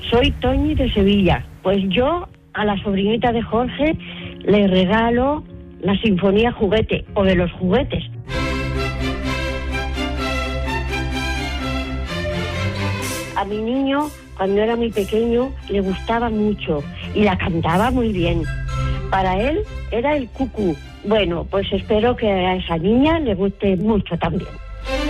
Soy Toñi de Sevilla. Pues yo a la sobrinita de Jorge le regalo la Sinfonía Juguete o de los juguetes. A mi niño, cuando era muy pequeño, le gustaba mucho y la cantaba muy bien. Para él era el cucú. Bueno, pues espero que a esa niña le guste mucho también.